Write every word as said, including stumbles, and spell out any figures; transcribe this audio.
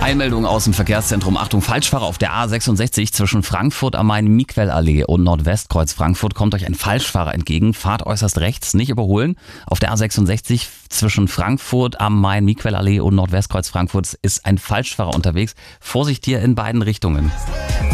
Eilmeldung aus dem Verkehrszentrum. Achtung, Falschfahrer auf der A sechsundsechzig zwischen Frankfurt am Main, Miquellallee und Nordwestkreuz Frankfurt kommt euch ein Falschfahrer entgegen. Fahrt äußerst rechts, nicht überholen. Auf der A sechsundsechzig zwischen Frankfurt am Main, Miquellallee und Nordwestkreuz Frankfurt ist ein Falschfahrer unterwegs. Vorsicht hier in beiden Richtungen.